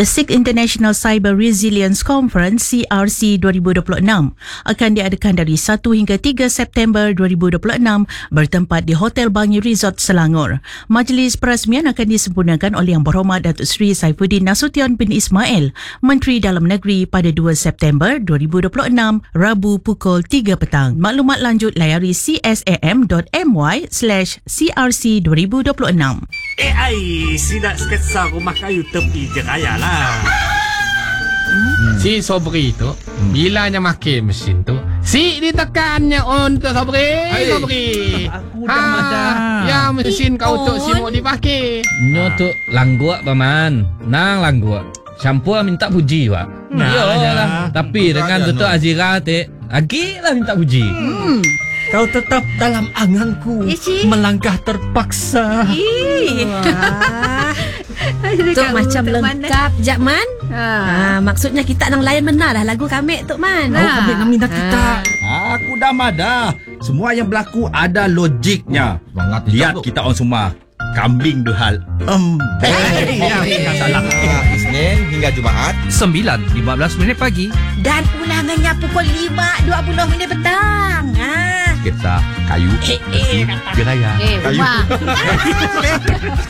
The Sixth International Cyber Resilience Conference CRC 2026 akan diadakan dari 1 hingga 3 September 2026 bertempat di Hotel Bangi Resort Selangor. Majlis perasmian akan disempurnakan oleh Yang Berhormat Datuk Seri Saifuddin Nasution bin Ismail, Menteri Dalam Negeri pada 2 September 2026, Rabu pukul 3 petang. Maklumat lanjut layari csam.my/crc 2026. Sinak sketsa rumah kayu tepi je kaya lah. Si Sobri tu bilanya makin mesin tu, si ditekannya on tu Sobri. Aku dah madah. Ya mesin kau tu si mau dipakai. Nyo tu langguak paman. Nang langguak. Campur minta puji pak. Yolah. Tapi dengan tu Azira te lagi lah minta puji. Kau tetap dalam anganku, melangkah terpaksa. Tok macam lengkap Jak Man. Maksudnya kita nang layan benar lah lagu kami Tok Man. Kami nak minat kita. Aku dah madah. Semua yang berlaku ada logiknya. Lihat kita on semua. Kambing duhal salah. Isnin hingga Jumaat 9.15 pagi Dan ulangannya pukul 5.20 petang. Kita kayu. Geraya Rumah